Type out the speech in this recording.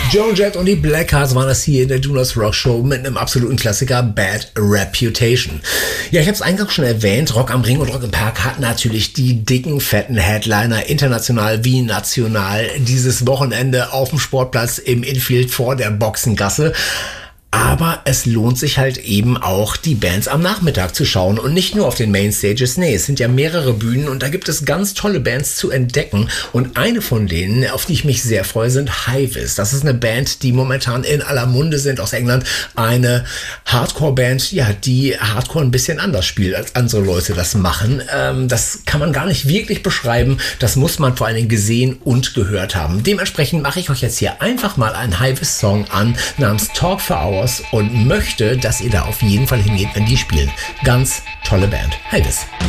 Joan Jett und die Blackhearts waren das hier in der Do Not Rock Show mit einem absoluten Klassiker, Bad Reputation. Ja, ich habe es eingangs schon erwähnt, Rock am Ring und Rock im Park hat natürlich die dicken, fetten Headliner, international wie national, dieses Wochenende auf dem Sportplatz im Infield vor der Boxengasse. Aber es lohnt sich halt eben auch, die Bands am Nachmittag zu schauen und nicht nur auf den Mainstages. Nee, es sind ja mehrere Bühnen und da gibt es ganz tolle Bands zu entdecken. Und eine von denen, auf die ich mich sehr freue, sind Hivis. Das ist eine Band, die momentan in aller Munde sind aus England. Eine Hardcore-Band, ja, die Hardcore ein bisschen anders spielt, als andere Leute das machen. Das kann man gar nicht wirklich beschreiben. Das muss man vor allen Dingen gesehen und gehört haben. Dementsprechend mache ich euch jetzt hier einfach mal einen Hivis-Song an namens Talk for Hours und möchte, dass ihr da auf jeden Fall hingeht, wenn die spielen. Ganz tolle Band. Hivis.